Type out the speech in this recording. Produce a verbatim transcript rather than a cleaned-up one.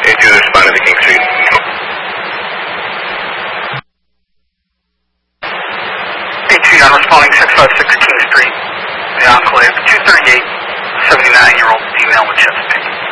Can you respond to the King Street? eight two, I'm responding six five six King Street, the Enclave, two thirty-eight, seventy-nine-year-old female with chest pain.